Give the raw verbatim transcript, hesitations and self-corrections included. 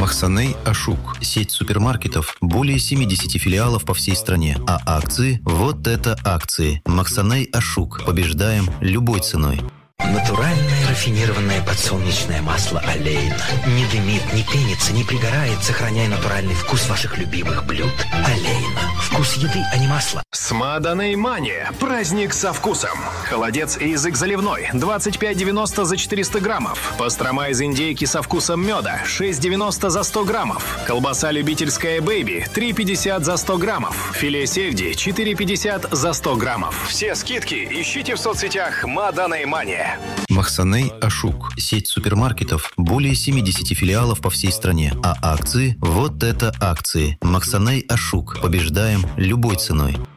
Махсаней Ашук. Сеть супермаркетов, более семидесяти филиалов по всей стране. А акции? Вот это акции. Махсаней Ашук. Побеждаем любой ценой. Натуральное рафинированное подсолнечное масло Олейна. Не дымит, не пенится, не пригорает, сохраняя натуральный вкус ваших любимых блюд. Олейна. Вкус еды, а не масла. Смаданей Мания. Праздник со вкусом. Холодец и язык заливной. двадцать пять девяносто за четыреста граммов. Пастрома из индейки со вкусом меда. шесть девяносто за сто граммов. Колбаса любительская Бэйби. три пятьдесят за сто граммов. Филе сельди. четыре пятьдесят за сто граммов. Все скидки ищите в соцсетях Маданей Мания. Махсаней Ашук. Сеть супермаркетов, более семидесяти филиалов по всей стране. А акции? Вот это акции. Махсаней Ашук. Побеждаем любой ценой.